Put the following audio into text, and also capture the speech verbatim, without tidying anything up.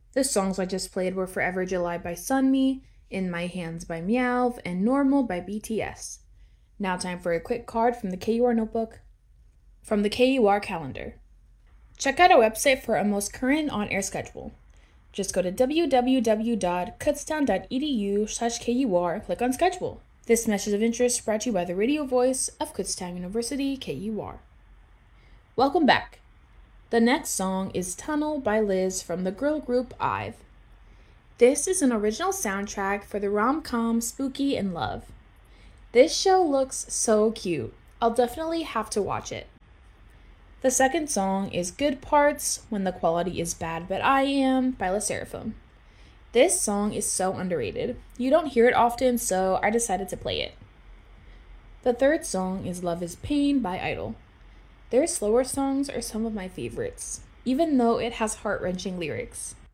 The songs I just played were Forever July by Sunmi, In My Hands by Meowth, and Normal by B T S. Now time for a quick card from the K U R notebook. From the K U R calendar. Check out our website for a most current on-air schedule. Just go to w w w dot kutztown dot e d u slash K U R and click on schedule. This message of interest brought to you by the radio voice of Kutztown University, K U R. Welcome back. The next song is Tunnel by Liz from the girl group IVE. This is an original soundtrack for the rom-com Spooky in Love. This show looks so cute. I'll definitely have to watch it. The second song is Good Parts, When the Quality is Bad But I Am by LE SSERAFIM. This song is so underrated. You don't hear it often, so I decided to play it. The third song is Love is Pain by IDLE. Their slower songs are some of my favorites, even though it has heart-wrenching lyrics.